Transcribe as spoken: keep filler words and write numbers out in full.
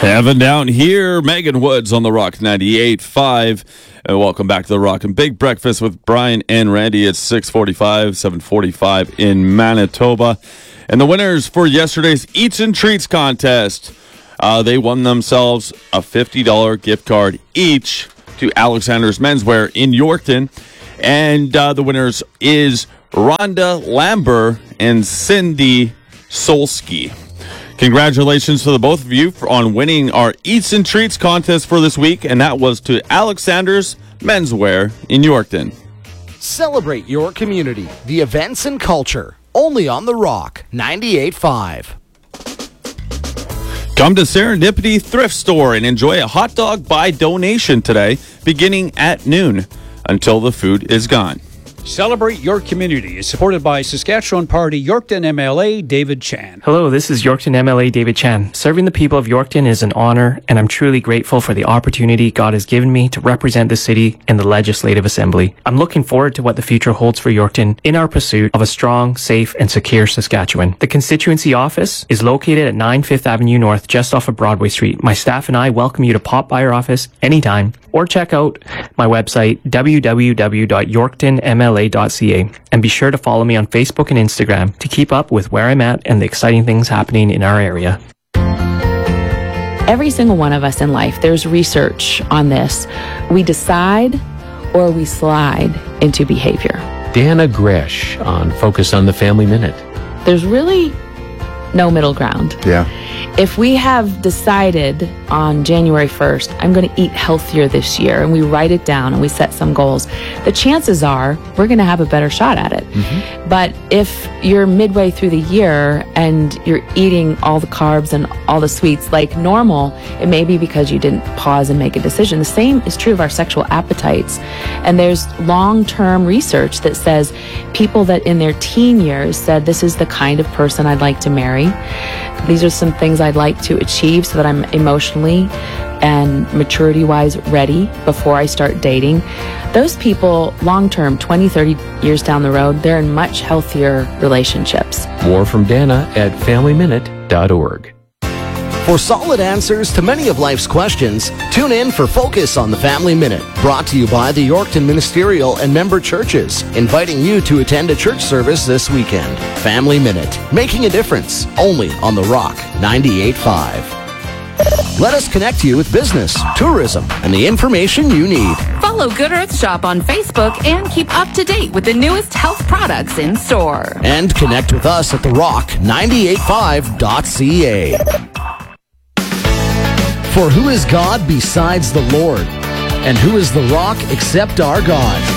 Heaven down here, Megan Woods on the Rock ninety-eight point five. And welcome back to the Rock and Big Breakfast with Brian and Randy at six forty-five, seven forty-five in Manitoba. And the winners for yesterday's Eats and Treats contest, uh, they won themselves a fifty dollars gift card each to Alexander's Menswear in Yorkton. And uh, the winners is Rhonda Lambert and Cindy Solsky. Congratulations to the both of you for, on winning our Eats and Treats contest for this week, and that was to Alexander's Menswear in Yorkton. Celebrate your community, the events and culture, only on The Rock ninety-eight point five. Come to Serendipity Thrift Store and enjoy a hot dog by donation today, beginning at noon, until the food is gone. Celebrate your community is supported by Saskatchewan Party Yorkton M L A David Chan. Hello, this is Yorkton M L A David Chan. Serving the people of Yorkton is an honor, and I'm truly grateful for the opportunity God has given me to represent the city in the Legislative Assembly. I'm looking forward to what the future holds for Yorkton in our pursuit of a strong, safe, and secure Saskatchewan. The constituency office is located at nine Fifth Avenue North, just off of Broadway Street. My staff and I welcome you to pop by our office anytime, or check out my website, w w w dot yorkton m l a dot c a, and be sure to follow me on Facebook and Instagram to keep up with where I'm at and the exciting things happening in our area. Every single one of us in life, there's research on this. We decide or we slide into behavior. Dana Gresh on Focus on the Family Minute. There's really no middle ground. Yeah. If we have decided on January first, I'm going to eat healthier this year, and we write it down and we set some goals, the chances are we're going to have a better shot at it. Mm-hmm. But if you're midway through the year and you're eating all the carbs and all the sweets like normal, it may be because you didn't pause and make a decision. The same is true of our sexual appetites. And there's long-term research that says people that in their teen years said, this is the kind of person I'd like to marry. These are some things I'd like to achieve so that I'm emotionally and maturity-wise ready before I start dating. Those people, long-term, twenty, thirty years down the road, they're in much healthier relationships. More from Dana at family minute dot org. For solid answers to many of life's questions, tune in for Focus on the Family Minute, brought to you by the Yorkton Ministerial and member churches, inviting you to attend a church service this weekend. Family Minute, making a difference, only on The Rock ninety-eight point five. Let us connect you with business, tourism, and the information you need. Follow Good Earth Shop on Facebook and keep up to date with the newest health products in store. And connect with us at the rock ninety-eight point five dot c a. For who is God besides the Lord? And who is the rock except our God?